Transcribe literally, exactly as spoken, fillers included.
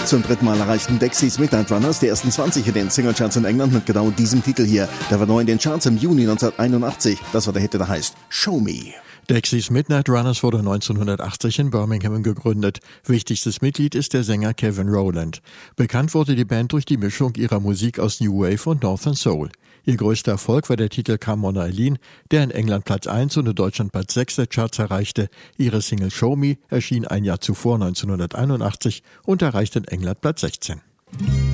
Zum dritten Mal erreichten Dexys Midnight Runners die ersten zwanzig in den Singlecharts in England mit genau diesem Titel hier. Der war neu in den Charts im Juni neunzehnhunderteinundachtzig. Das war der Hit, der heißt Show Me. Dexys Midnight Runners wurde neunzehnhundertachtzig in Birmingham gegründet. Wichtigstes Mitglied ist der Sänger Kevin Rowland. Bekannt wurde die Band durch die Mischung ihrer Musik aus New Wave und Northern Soul. Ihr größter Erfolg war der Titel Come On Eileen, der in England Platz eins und in Deutschland Platz sechs der Charts erreichte. Ihre Single Show Me erschien ein Jahr zuvor neunzehnhunderteinundachtzig und erreichte in England Platz sechzehn.